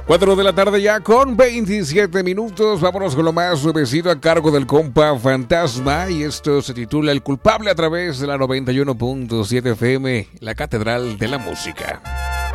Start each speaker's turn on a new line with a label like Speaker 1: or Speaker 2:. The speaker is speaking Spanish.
Speaker 1: 4 de la tarde ya con 27 minutos. Vámonos con lo más suavecito a cargo del compa Fantasma. Y esto se titula El Culpable a través de la 91.7 FM, la Catedral de la Música.